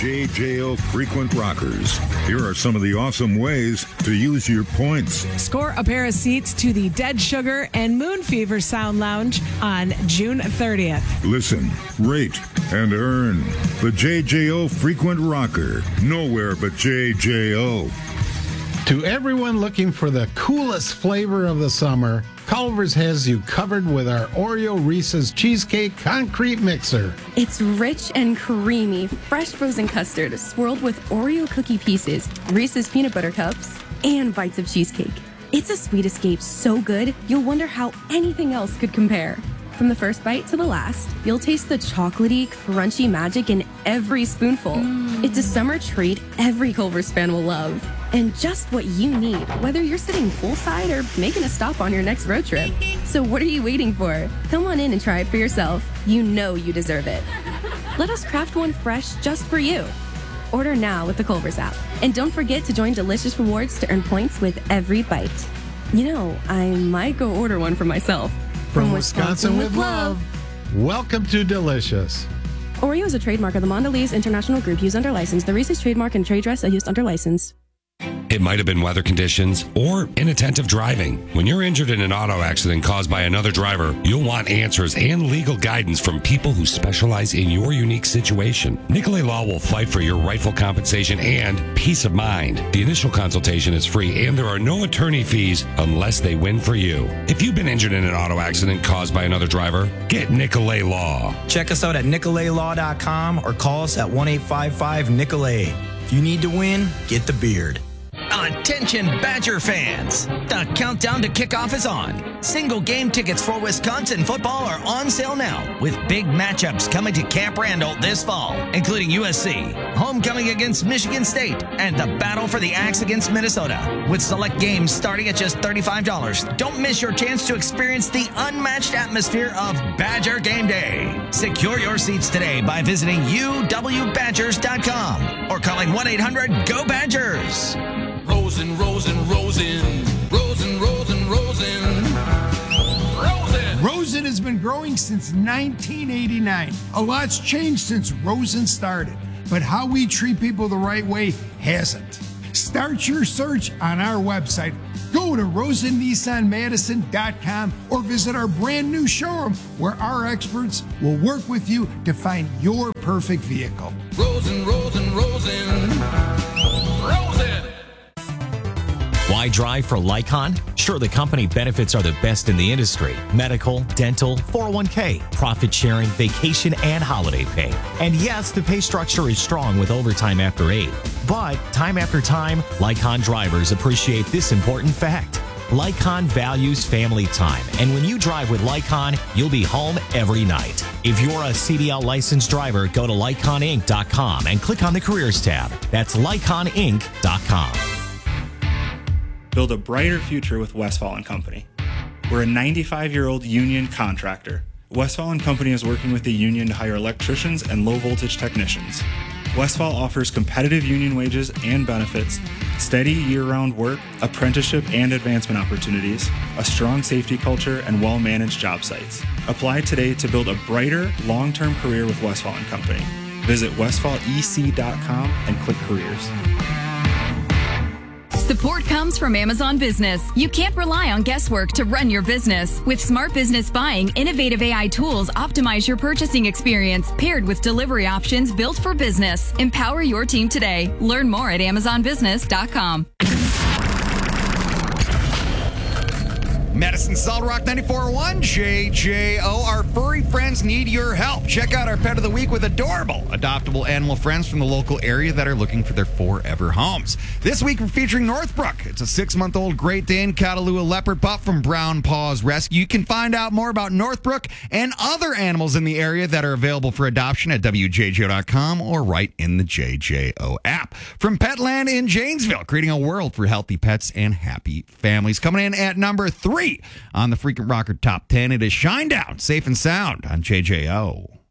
JJO Frequent Rockers. Here are some of the awesome ways to use your points. Score a pair of seats to the Dead Sugar and Moon Fever Sound Lounge on June 30th. Listen, rate, and earn. The JJO Frequent Rocker. Nowhere but JJO. To everyone looking for the coolest flavor of the summer, Culver's has you covered with our Oreo Reese's Cheesecake Concrete Mixer. It's rich and creamy, fresh frozen custard swirled with Oreo cookie pieces, Reese's peanut butter cups, and bites of cheesecake. It's a sweet escape so good, you'll wonder how anything else could compare. From the first bite to the last, you'll taste the chocolatey, crunchy magic in every spoonful. It's a summer treat every Culver's fan will love. And just what you need, whether you're sitting poolside or making a stop on your next road trip. So what are you waiting for? Come on in and try it for yourself. You know you deserve it. Let us craft one fresh just for you. Order now with the Culver's app. And don't forget to join Delicious Rewards to earn points with every bite. You know, I might go order one for myself. From Wisconsin with love. Welcome to Delicious. Oreo is a trademark of the Mondelez International Group used under license. The Reese's trademark and trade dress are used under license. It might have been weather conditions or inattentive driving. When you're injured in an auto accident caused by another driver, you'll want answers and legal guidance from people who specialize in your unique situation. Nicolay Law will fight for your rightful compensation and peace of mind. The initial consultation is free and there are no attorney fees unless they win for you. If you've been injured in an auto accident caused by another driver, get Nicolay Law. Check us out at nicolaylaw.com or call us at 1-855-NICOLAY. If you need to win, get the beard. Attention Badger fans! The countdown to kickoff is on. Single game tickets for Wisconsin football are on sale now, with big matchups coming to Camp Randall this fall, including USC, homecoming against Michigan State, and the battle for the Axe against Minnesota. With select games starting at just $35, don't miss your chance to experience the unmatched atmosphere of Badger Game Day. Secure your seats today by visiting uwbadgers.com or calling 1-800-GO-BADGERS. Rosen, Rosen, Rosen, Rosen, Rosen, Rosen, Rosen. Rosen has been growing since 1989. A lot's changed since Rosen started, but how we treat people the right way hasn't. Start your search on our website. Go to rosennissanmadison.com or visit our brand new showroom where our experts will work with you to find your perfect vehicle. Rosen, Rosen, Rosen, Rosen. Why drive for Lycon? Sure, the company benefits are the best in the industry. Medical, dental, 401k, profit sharing, vacation, and holiday pay. And yes, the pay structure is strong with overtime after 8. But time after time, Lycon drivers appreciate this important fact. Lycon values family time, and when you drive with Lycon, you'll be home every night. If you're a CDL licensed driver, go to lyconinc.com and click on the Careers tab. That's lyconinc.com. Build a brighter future with Westfall & Company. We're a 95-year-old union contractor. Westfall & Company is working with the union to hire electricians and low-voltage technicians. Westfall offers competitive union wages and benefits, steady year-round work, apprenticeship and advancement opportunities, a strong safety culture, and well-managed job sites. Apply today to build a brighter, long-term career with Westfall & Company. Visit westfallec.com and click Careers. Support comes from Amazon Business. You can't rely on guesswork to run your business. With Smart Business Buying, innovative AI tools optimize your purchasing experience, paired with delivery options built for business. Empower your team today. Learn more at amazonbusiness.com. Madison Solid Rock 94.1 JJO. Our furry friends need your help. Check out our Pet of the Week with adorable adoptable animal friends from the local area that are looking for their forever homes. This week we're featuring Northbrook. It's a 6-month-old Great Dane Catalua leopard pup from Brown Paws Rescue. You can find out more about Northbrook and other animals in the area that are available for adoption at WJJO.com or right in the JJO app. From Petland in Janesville, creating a world for healthy pets and happy families. Coming in at number 3 on the Frequent Rocker Top 10, it is Shinedown, Safe and Sound on JJO.